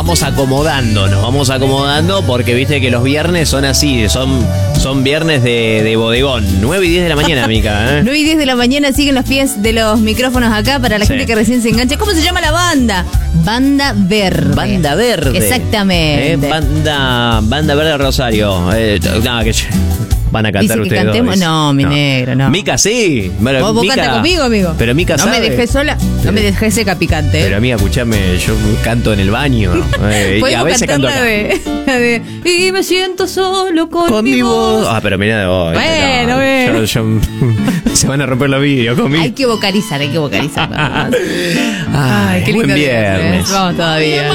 vamos acomodando porque viste que los viernes son así, son viernes de bodegón. 9 y 10 de la mañana, Mica. 9 y 10 de la mañana siguen los pies de los micrófonos acá para la gente que recién se engancha. ¿Cómo se llama la banda? Banda Verde. Banda Verde. Exactamente. Banda Verde Rosario. Que van a cantar ustedes dos. No, mi negro, no. Mica, sí. Bueno, ¿Vos cantás conmigo, amigo? Pero Mica no sabe. Me dejé sola, no me dejé seca picante. Pero amiga, escuchame, yo canto en el baño. Y a veces canto acá. La de y me siento solo con mi voz. Pero mirá de vos. Bueno. Se van a romper los vídeos conmigo. Hay que vocalizar. Ay, qué lindo buen viernes. Vamos todavía.